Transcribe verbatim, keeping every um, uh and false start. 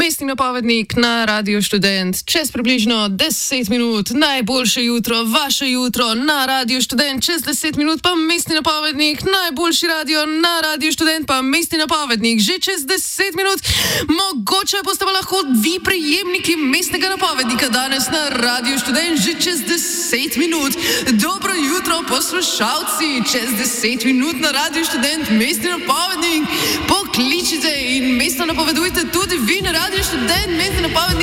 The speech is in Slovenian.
Mestni napovednik na Radio Študent. Čez približno deset minut, najboljše jutro, vaše jutro na Radio Študent. Čez deset minut pa mestni napovednik, najboljši radio na Radio Študent, pa mestni napovednik. Že čez deset minut, mogoče boste pa lahko vi prejemniki mestnega napovednika danes na Radio Študent. Že čez deset minut. Dobro jutro, poslušalci. Čez deset minut na Radio Študent, mestni napovednik. Pokličite in mestno napovedujte tudi vi na Radio Študent, mestni napovednik.